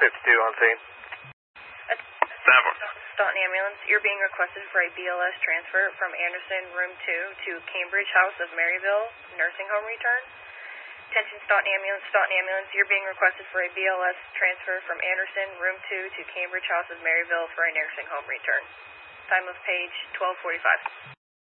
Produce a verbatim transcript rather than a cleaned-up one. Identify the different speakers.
Speaker 1: fifty-two on scene.
Speaker 2: Staunton Ambulance, you're being requested for a B L S transfer from Anderson Room two to Cambridge House of Maryville Nursing Home return. Attention Staunton Ambulance, Staunton Ambulance, you're being requested for a B L S transfer from Anderson Room two to Cambridge House of Maryville for a nursing home return. Time of page twelve forty-five.